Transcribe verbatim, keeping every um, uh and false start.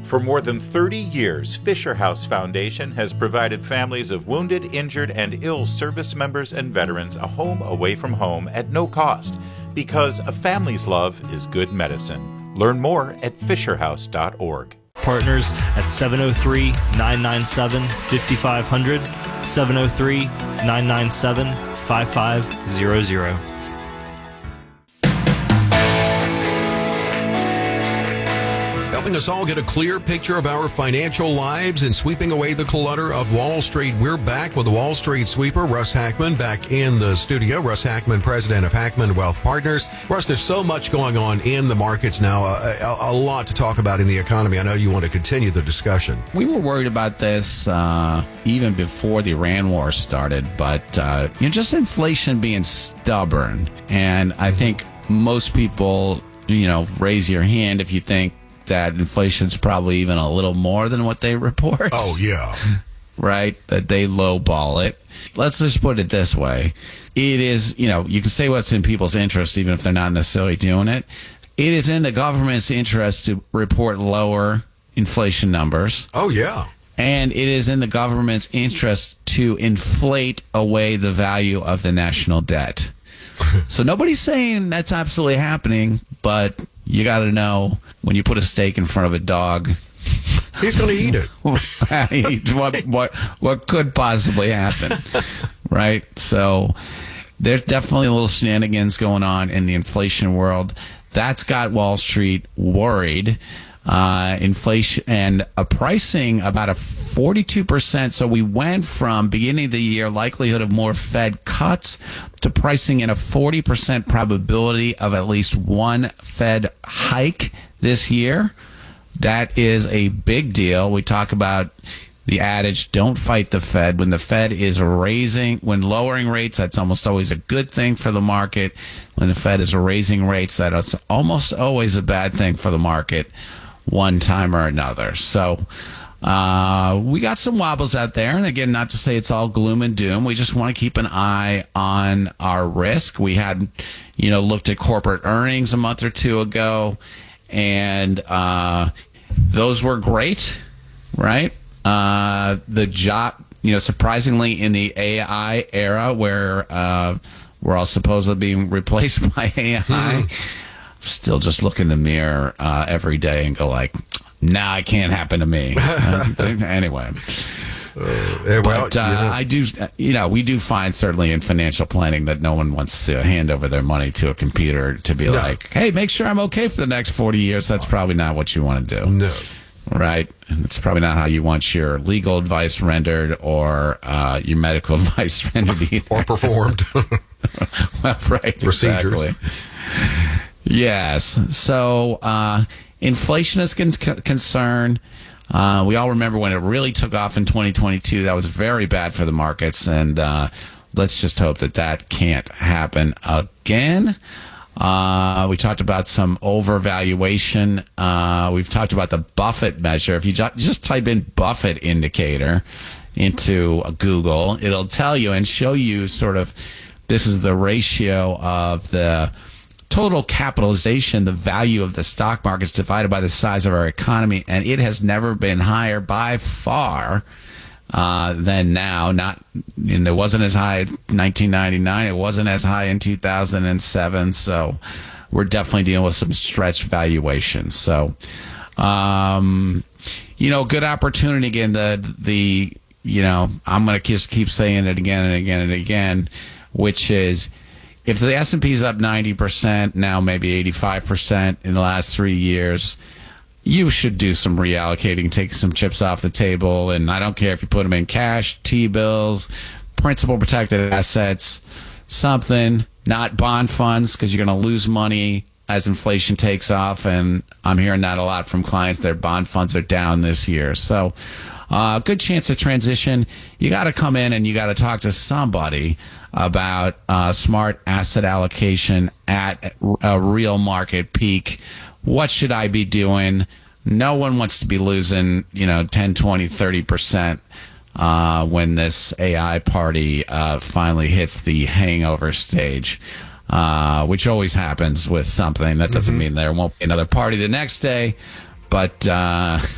For more than thirty years, Fisher House Foundation has provided families of wounded, injured, and ill service members and veterans a home away from home at no cost, because a family's love is good medicine. Learn more at fisher house dot org. Partners at seven oh three, nine nine seven, five five zero zero, seven oh three, nine nine seven, five five zero zero. Helping us all get a clear picture of our financial lives and sweeping away the clutter of Wall Street. We're back with the Wall Street Sweeper, Russ Hackmann, back in the studio. Russ Hackmann, president of Hackmann Wealth Partners. Russ, there's so much going on in the markets now, a, a, a lot to talk about in the economy. I know you want to continue the discussion. We were worried about this uh, even before the Iran war started, but uh, you know, just inflation being stubborn. And I think most people, you know, raise your hand if you think that inflation's probably even a little more than what they report. Oh, yeah. Right? That they lowball it. Let's just put it this way. It is, you know, you can say what's in people's interest even if they're not necessarily doing it. It is in the government's interest to report lower inflation numbers. Oh, yeah. And it is in the government's interest to inflate away the value of the national debt. So nobody's saying that's absolutely happening, but you got to know when you put a steak in front of a dog, he's going to eat it. what what what could possibly happen, right? So there's definitely a little shenanigans going on in the inflation world. That's got Wall Street worried. Uh, inflation and a pricing about a forty-two percent. So we went from beginning of the year likelihood of more Fed cuts to pricing in a forty percent probability of at least one Fed hike this year. That is a big deal. We talk about the adage, don't fight the Fed. When the Fed is raising, when lowering rates, that's almost always a good thing for the market. When the Fed is raising rates, that's almost always a bad thing for the market, one time or another. So uh, we got some wobbles out there. And again, not to say it's all gloom and doom. We just want to keep an eye on our risk. We had, you know, looked at corporate earnings a month or two ago, and uh, those were great, right? Uh, the job, you know, surprisingly in the A I era where uh, we're all supposedly being replaced by A I, mm-hmm. Still just look in the mirror uh, every day and go like, nah, it can't happen to me. uh, anyway. Uh, well, but uh, you know. I do, you know, we do find certainly in financial planning that no one wants to hand over their money to a computer to be no. like, hey, make sure I'm okay for the next forty years. That's probably not what you want to do. No. Right? And it's probably not how you want your legal advice rendered or uh, your medical advice rendered either. Or performed. Well, right. Procedure. Exactly. Yes. So uh, inflation is con- concern. Uh, we all remember when it really took off in twenty twenty-two. That was very bad for the markets, and uh, let's just hope that that can't happen again. Uh, we talked about some overvaluation. Uh, we've talked about the Buffett measure. If you ju- just type in Buffett indicator into Google, it'll tell you and show you sort of this is the ratio of the total capitalization, the value of the stock markets divided by the size of our economy, and it has never been higher by far uh, than now. Not, and it wasn't as high in nineteen ninety-nine. It wasn't as high in two thousand seven. So we're definitely dealing with some stretched valuations. So, um, you know, good opportunity again. The the you know, I'm going to just keep saying it again and again and again, which is, if the S and P is up ninety percent, now maybe eighty-five percent in the last three years, you should do some reallocating, take some chips off the table. And I don't care if you put them in cash, T-bills, principal protected assets, something, not bond funds, because you're going to lose money as inflation takes off. And I'm hearing that a lot from clients. Their bond funds are down this year. So uh, good chance of transition. You got to come in and you got to talk to somebody about uh, smart asset allocation at a real market peak. What should I be doing? No one wants to be losing, you know, ten, twenty, thirty percent uh, when this A I party uh, finally hits the hangover stage, uh, which always happens with something. That doesn't mm-hmm. mean there won't be another party the next day. But uh,